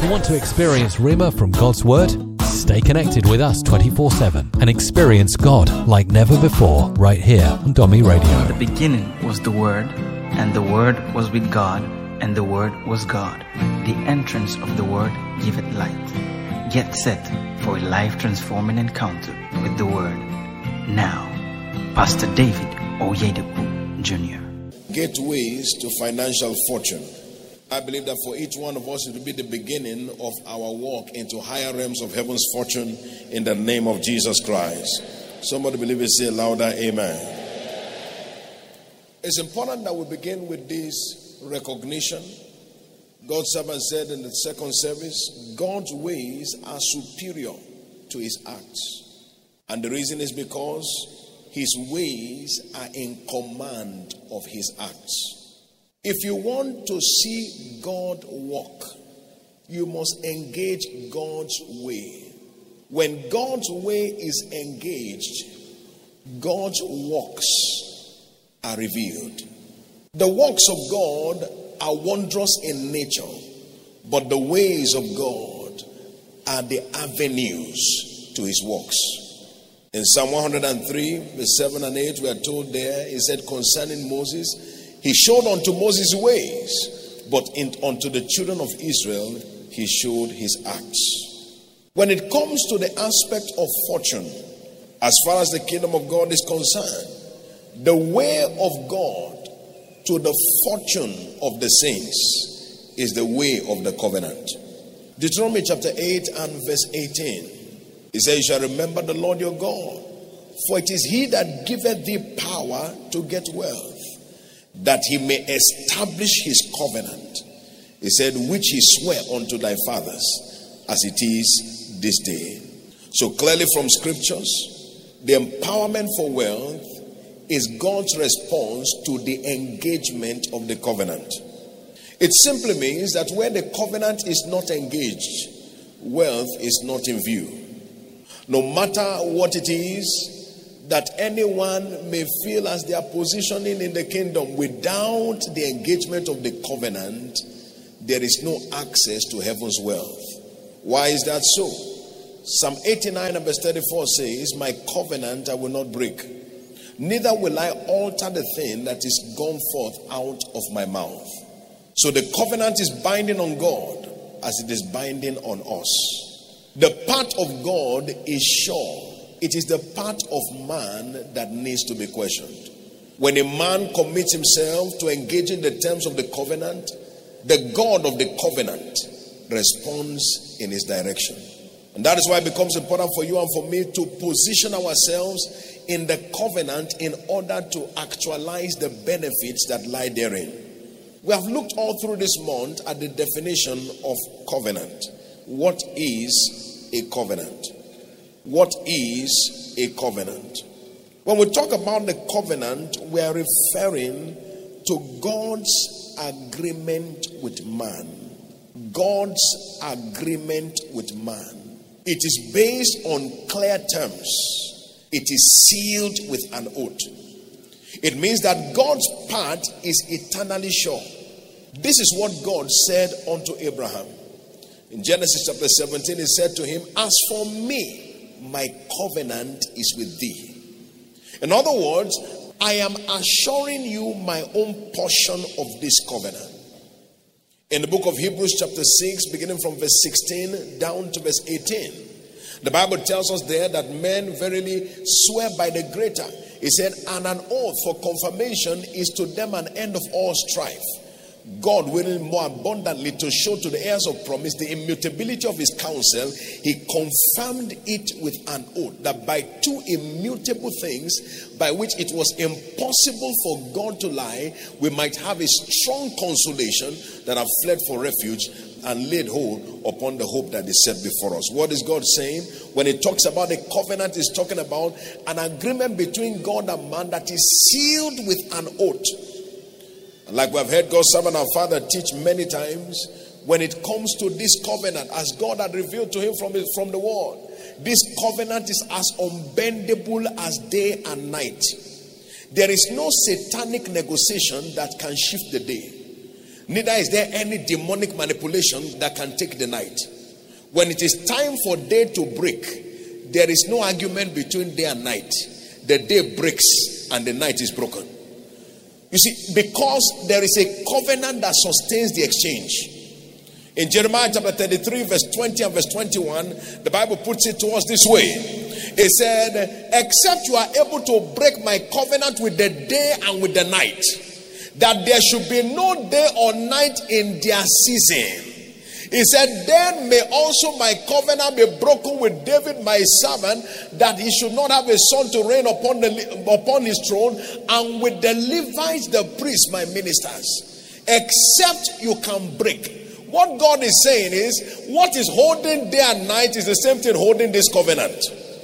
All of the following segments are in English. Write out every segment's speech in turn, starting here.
Want to experience Rhema from God's Word? Stay connected with us 24/7 and experience God like never before right here on Domi Radio. In the beginning was the Word, and the Word was with God, and the Word was God. The entrance of the Word giveth light. Get set for a life-transforming encounter with the Word. Now, Pastor David Oyedepo Jr. Gateways to financial fortune. I believe that for each one of us, it will be the beginning of our walk into higher realms of heaven's fortune in the name of Jesus Christ. Somebody believe it, say louder, amen. It's important that we begin with this recognition. God's servant said in the second service, God's ways are superior to his acts. And the reason is because his ways are in command of his acts. If you want to see God walk, you must engage God's way. When God's way is engaged, God's works are revealed. The works of God are wondrous in nature, but the ways of God are the avenues to his works. In Psalm 103, verse 7 and 8, we are told there, he said concerning Moses, he showed unto Moses ways, but unto the children of Israel he showed his acts. When it comes to the aspect of fortune, as far as the kingdom of God is concerned, the way of God to the fortune of the saints is the way of the covenant. Deuteronomy chapter 8 and verse 18. He says, you shall remember the Lord your God, for it is he that giveth thee power to get wealth, that he may establish his covenant. He said, which he sware unto thy fathers, as it is this day. So clearly from scriptures, the empowerment for wealth is God's response to the engagement of the covenant. It simply means that where the covenant is not engaged, wealth is not in view. No matter what it is that anyone may feel as they are positioning in the kingdom, without the engagement of the covenant, there is no access to heaven's wealth. Why is that so? Psalm 89 and verse 34 says, my covenant I will not break, neither will I alter the thing that is gone forth out of my mouth. So the covenant is binding on God as it is binding on us. The part of God is sure. It is the part of man that needs to be questioned. When a man commits himself to engaging the terms of the covenant, the God of the covenant responds in his direction. And that is why it becomes important for you and for me to position ourselves in the covenant in order to actualize the benefits that lie therein. We have looked all through this month at the definition of covenant. What is a covenant? What is a covenant? When we talk about the covenant, we are referring to God's agreement with man. God's agreement with man. It is based on clear terms. It is sealed with an oath. It means that God's part is eternally sure. This is what God said unto Abraham. In Genesis chapter 17, he said to him, as for me, my covenant is with thee. In other words, I am assuring you my own portion of this covenant. In the book of Hebrews chapter 6, beginning from verse 16 down to verse 18, the Bible tells us there that men verily swear by the greater. He said, and an oath for confirmation is to them an end of all strife. God willing more abundantly to show to the heirs of promise the immutability of his counsel, he confirmed it with an oath, that by two immutable things, by which it was impossible for God to lie, we might have a strong consolation that have fled for refuge and laid hold upon the hope that is set before us. What is God saying? When he talks about the covenant, he's talking about an agreement between God and man that is sealed with an oath. Like we have heard God's servant, our Father, teach many times, when it comes to this covenant, as God had revealed to him from the word, this covenant is as unbendable as day and night. There is no satanic negotiation that can shift the day. Neither is there any demonic manipulation that can take the night. When it is time for day to break, there is no argument between day and night. The day breaks and the night is broken. You see, because there is a covenant that sustains the exchange. In Jeremiah chapter 33 verse 20 and verse 21, the Bible puts it to us this way. It said, except you are able to break my covenant with the day and with the night, that there should be no day or night in their season. He said, then may also my covenant be broken with David my servant, that he should not have a son to reign upon his throne, and with the Levites the priests my ministers. Except you can break. What God is saying is, what is holding day and night is the same thing holding this covenant.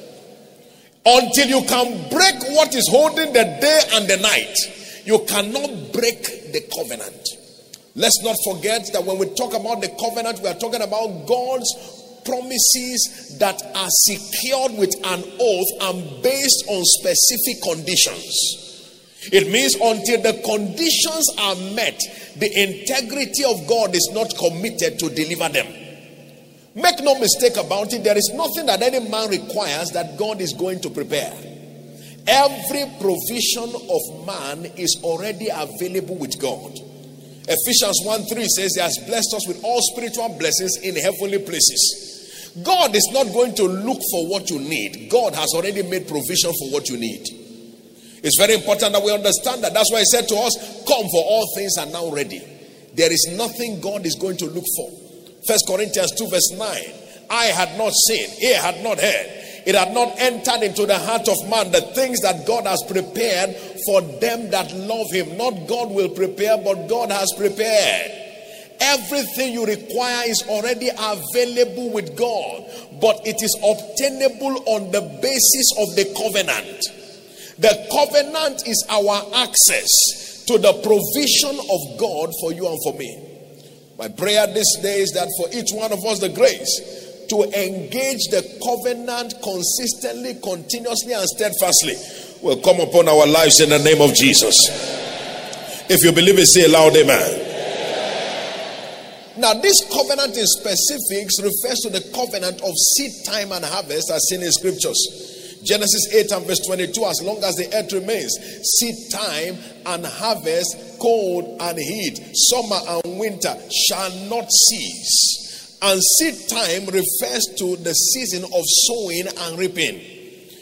Until you can break what is holding the day and the night, you cannot break the covenant. Let's not forget that when we talk about the covenant, we are talking about God's promises that are secured with an oath and based on specific conditions. It means until the conditions are met, the integrity of God is not committed to deliver them. Make no mistake about it, there is nothing that any man requires that God is going to prepare. Every provision of man is already available with God. Ephesians 1:3 says he has blessed us with all spiritual blessings in heavenly places. God is not going to look for what you need. God has already made provision for what you need. It's very important that we understand that. That's why he said to us, come, for all things are now ready. There is nothing God is going to look for. 1 Corinthians 2 verse 9. Eye had not seen, ear had not heard, it had not entered into the heart of man the things that God has prepared for them that love him. Not God will prepare, but God has prepared. Everything you require is already available with God, but it is obtainable on the basis of the covenant. The covenant is our access to the provision of God for you and for me. My prayer this day is that for each one of us the grace to engage the covenant consistently, continuously and steadfastly will come upon our lives in the name of Jesus. If you believe it, say aloud, amen. Now this covenant in specifics refers to the covenant of seed time and harvest as seen in scriptures. Genesis 8 and verse 22, as long as the earth remains, seed time and harvest, cold and heat, summer and winter shall not cease. And seed time refers to the season of sowing and reaping.